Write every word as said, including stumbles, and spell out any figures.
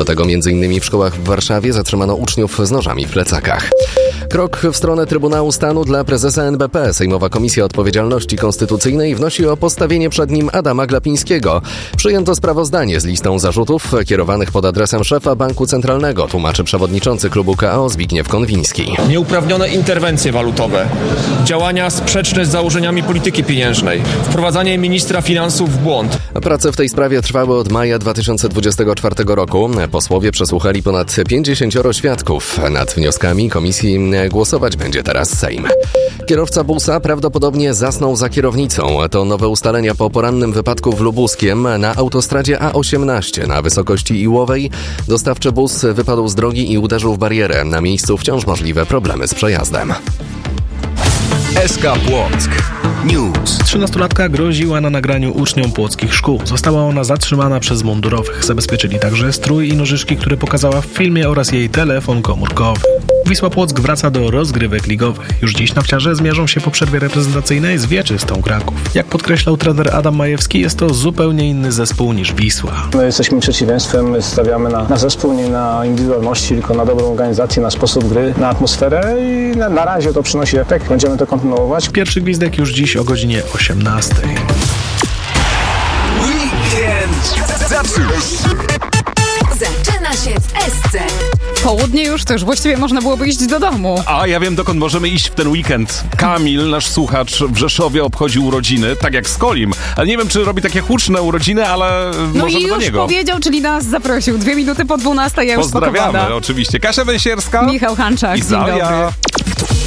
Do tego między innymi w szkołach w Warszawie zatrzymano uczniów z nożami w plecakach. Krok w stronę Trybunału Stanu dla prezesa N B P. Sejmowa Komisja Odpowiedzialności Konstytucyjnej wnosi o postawienie przed nim Adama Glapińskiego. Przyjęto sprawozdanie z listą zarzutów kierowanych pod adresem szefa Banku Centralnego, tłumaczy przewodniczący klubu K O Zbigniew Konwiński. Nieuprawnione interwencje walutowe, działania sprzeczne z założeniami polityki pieniężnej, wprowadzanie ministra finansów w błąd. Prace w tej sprawie trwały od maja dwa tysiące dwudziestego czwartego roku. Posłowie przesłuchali ponad pięćdziesięcioro świadków. Nad wnioskami komisji głosować będzie teraz Sejm. Kierowca busa prawdopodobnie zasnął za kierownicą. To nowe ustalenia po porannym wypadku w Lubuskiem na autostradzie A osiemnaście na wysokości Iłowej. Dostawczy bus wypadł z drogi i uderzył w barierę. Na miejscu wciąż możliwe problemy z przejazdem. S K Płock News. Trzynastolatka groziła na nagraniu uczniom płockich szkół. Została ona zatrzymana przez mundurowych. Zabezpieczyli także strój i nożyczki, które pokazała w filmie, oraz jej telefon komórkowy. Wisła Płock wraca do rozgrywek ligowych. Już dziś nafciarze zmierzą się po przerwie reprezentacyjnej z Wieczystą Kraków. Jak podkreślał trener Adam Majewski, jest to zupełnie inny zespół niż Wisła. My jesteśmy przeciwieństwem, my stawiamy na, na zespół, nie na indywidualności, tylko na dobrą organizację, na sposób gry, na atmosferę i na, na razie to przynosi efekt. Będziemy to kontynuować. Pierwszy gwizdek już dziś o godzinie osiemnastej. Weekend zaczyna się w S C. Południe już, to już właściwie można byłoby iść do domu. A ja wiem, dokąd możemy iść w ten weekend. Kamil, nasz słuchacz, w Rzeszowie obchodzi urodziny, tak jak Skolim. Ale nie wiem, czy robi takie huczne urodziny, ale no możemy i do już niego. powiedział, czyli nas zaprosił. Dwie minuty po dwunastej, ja już Pozdrawiamy, spakowana. oczywiście. Kasia Węsierska. Michał Hanczak, i dzień Zalia. dobry.